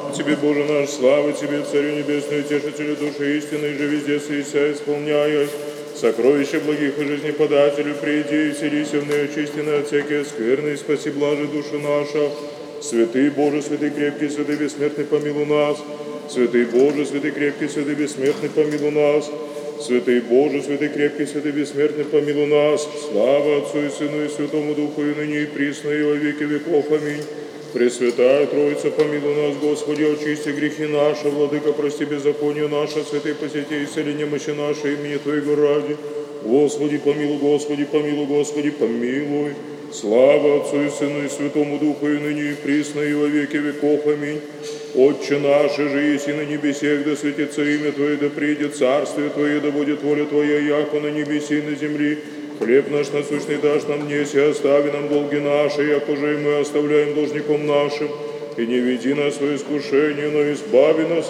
Тебе, Боже наш, слава Тебе, Царю Небесный, Утешителю души истины, же везде сися исполняясь. Сокровище благих и жизнеподателю, приди и вселися в неочистенные от всякие скверны, и спаси блажи души наша. Святый Боже, святый крепкий, святый бессмертный, помилуй нас. Святый Боже, святый крепкий, святый бессмертный, помилуй нас. Святый Боже, святый крепкий, святый бессмертный, помилуй нас. Слава Отцу и Сыну и Святому Духу, и ныне и присно, и во веки веков. Аминь. Пресвятая Троица, помилуй нас, Господи, очисти грехи наши, Владыка, прости беззаконие наше, святый посети исцели немощи наши, имени Твоего ради. Господи, помилуй, Господи, помилуй, Господи, помилуй. Слава Отцу и Сыну и Святому Духу, и ныне и присно, и во веки веков. Аминь. Отче наш, же еси на небесех, да светится имя Твое, да придет царствие Твое, да будет воля Твоя, яко на небеси и на земли. Хлеб наш насущный дашь нам неси, остави нам долги наши, яко же и мы оставляем должником нашим. И не веди нас в искушение, но избави нас